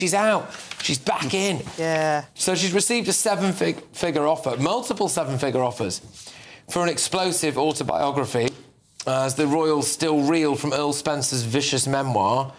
She's out. She's back in. Yeah. So she's received a seven-figure offer, multiple seven-figure offers, for an explosive autobiography, as the royals still reel from Earl Spencer's vicious memoir.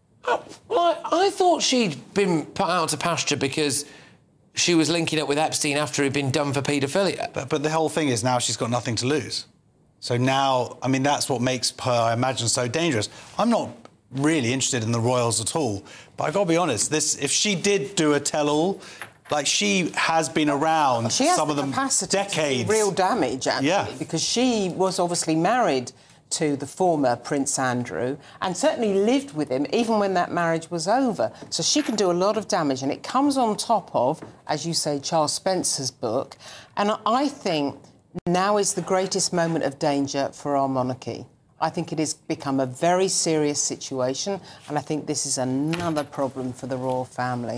I thought she'd been put out to pasture because she was linking up with Epstein after he'd been done for paedophilia. But the whole thing is now she's got nothing to lose. So now, I mean, that's what makes her, I imagine, so dangerous. I'm not really interested in the royals at all, but I've got to be honest, if she did do a tell-all, like, she has been around some of them decades. To do real damage, actually, yeah. Because she was obviously married to the former Prince Andrew and certainly lived with him even when that marriage was over. So she can do a lot of damage, and it comes on top of, as you say, Charles Spencer's book. And I think now is the greatest moment of danger for our monarchy. I think it has become a very serious situation, and I think this is another problem for the royal family.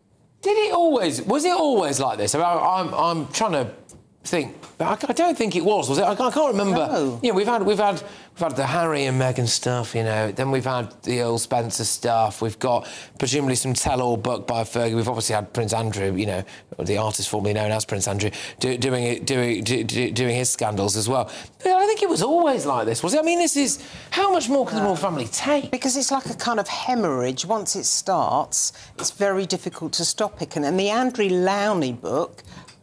Was it always like this? I'm trying to think. I don't think it was it? I can't remember. No. You know, we've had the Harry and Meghan stuff, you know, then we've had the Earl Spencer stuff, we've got presumably some tell-all book by Fergie, we've obviously had Prince Andrew, you know, the artist formerly known as Prince Andrew, doing his scandals as well. But I think it was always like this, was it? I mean, this is... How much more can the royal family take? Because it's like a kind of hemorrhage. Once it starts, it's very difficult to stop it. And the Andrew Lownie book...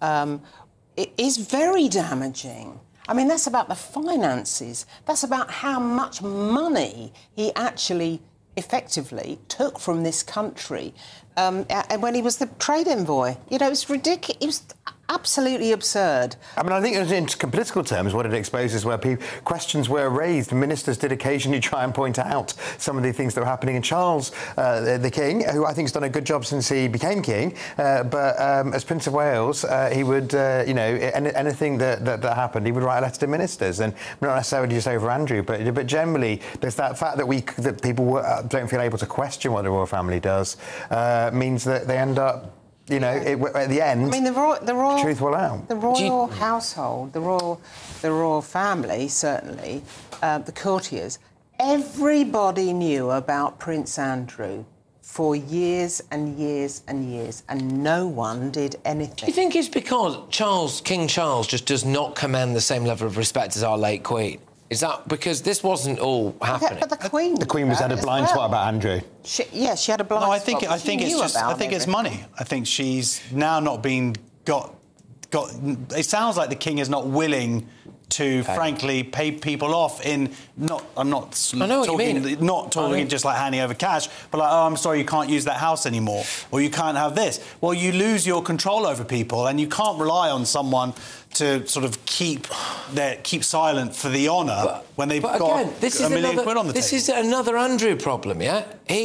it is very damaging. I mean, that's about the finances. That's about how much money he actually effectively took from this country when he was the trade envoy. You know, it's ridiculous. It was absolutely absurd. I mean, I think in political terms, what it exposes where questions were raised. Ministers did occasionally try and point out some of the things that were happening. And Charles, the King, who I think has done a good job since he became King, but as Prince of Wales, he would, you know, anything that happened, he would write a letter to ministers, and not necessarily just over Andrew, but generally, there's that fact that people don't feel able to question what the royal family does, means that they end up, you know, at the end, I mean, the royal truth will out. The royal household, the royal family, certainly, the courtiers, everybody knew about Prince Andrew for years and years and years, and no one did anything. Do you think it's because King Charles just does not command the same level of respect as our late Queen? Is that because this wasn't all happening? But the Queen was had a blind spot about Andrew. She had a blind spot. No, I think it's money. I think she's now not been got. It sounds like the King is not willing to, frankly, pay people off in I'm not talking just like handing over cash, but like, oh, I'm sorry, you can't use that house anymore, or you can't have this. Well, you lose your control over people, and you can't rely on someone to sort of keep silent for the honour when they've got £1 million quid on the table. This is another Andrew problem, yeah?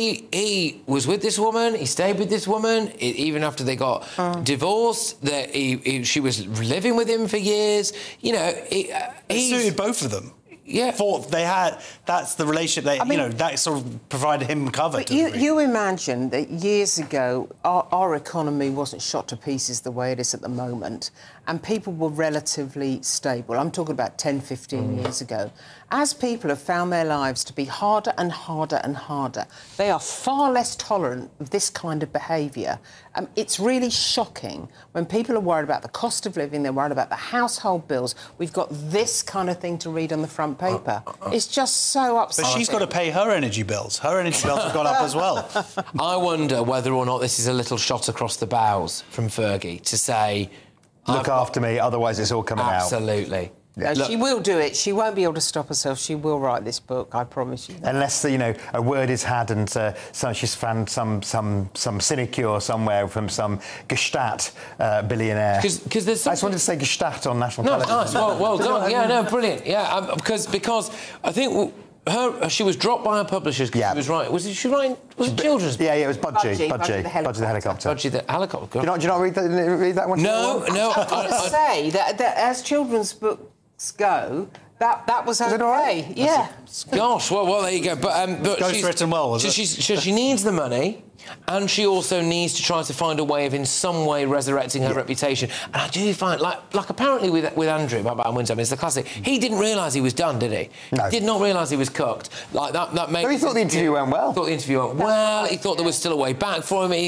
He was with this woman, he stayed with this woman, even after they got divorced, she was living with him for years. You know, it suited both of them. Yeah. That's the relationship, you know, that sort of provided him cover. But you imagine that years ago, our economy wasn't shot to pieces the way it is at the moment, and people were relatively stable. I'm talking about 10, 15 years ago. As people have found their lives to be harder and harder and harder, they are far less tolerant of this kind of behaviour. It's really shocking when people are worried about the cost of living, they're worried about the household bills. We've got this kind of thing to read on the front paper. It's just so upsetting. But she's got to pay her energy bills. Her energy bills have gone up as well. I wonder whether or not this is a little shot across the bows from Fergie to say... Look after me, otherwise it's all coming out. Absolutely. Yeah. No, she will do it. She won't be able to stop herself. She will write this book, I promise you that. Unless, you know, a word is had and she's found some sinecure somewhere from some Gstaad billionaire. Because there's I just wanted to say Gstaad on national television. Nice. Well done. Yeah, no, brilliant. Yeah, because I think... she was dropped by her publishers because she was writing... Was it children's? Yeah, it was Budgie the helicopter. Budgie the helicopter. Do you not read that one? No. I've got to say that as children's books go, that was okay. Yeah. Gosh, well, there you go. But Ghost written well, was it? She needs the money, and she also needs to try to find a way of, in some way, resurrecting her reputation. And I do find, like apparently with Andrew, Mountbatten Windsor, it's the classic. He didn't realise he was done, did he? No. He did not realise he was cooked. Like that made. So he thought the interview went well. He thought the interview went well. He thought there was still a way back for him.